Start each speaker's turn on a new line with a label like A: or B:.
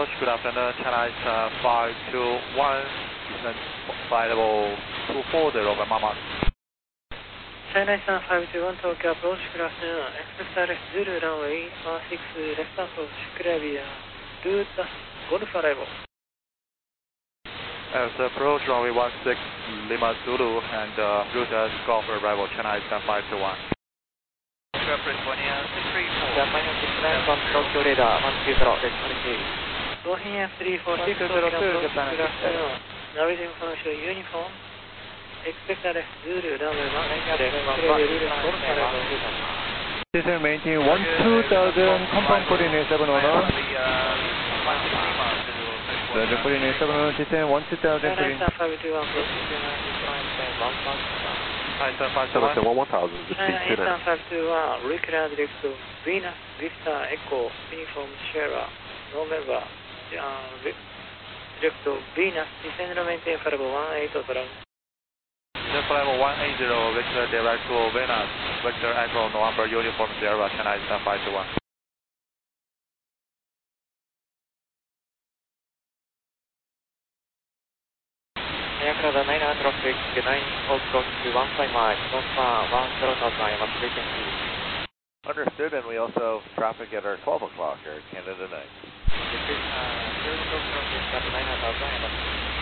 A: approach, good afternoon, China is 521, descent flight level 240 over Mama.
B: China is 521, Tokyo approach, good afternoon, expect RS Zulu runway 16, left approach, clear via route Golf arrival.
A: As approach runway 16 Lima Zulu and route as Golf arrival, China is 521.
C: Japan 634.
B: Japan 694 from Tokyo radar 120, Bohemia 346, Tokyo approach, good afternoon, Norwegian commercial uniform, expect RS Zulu runway 16, clear via route Golf arrival.
D: Descent maintain 12000, compound coordinate 710. The coordinate 710, descent 12000,
B: China is
D: coordinate.
B: 521, approach,
A: China
E: 1000, just
B: China
E: beat
B: Eastern 521, regular direct to Venus, Vista, Echo, Uniform, Sierra, November, direct to Venus, descend and maintain for level 18 total.
A: Descent flight level 180, vector direct to Venus, vector Echo, November, Uniform, Sierra, China is 521.
B: Aircraft 9 traffic, 9 approach to 15 miles, northbound 10,000, Yamaha frequency.
E: Understood, and we also traffic at our 12 o'clock, Air Canada 9.
B: This is 0 traffic at 9,000, Yamaha.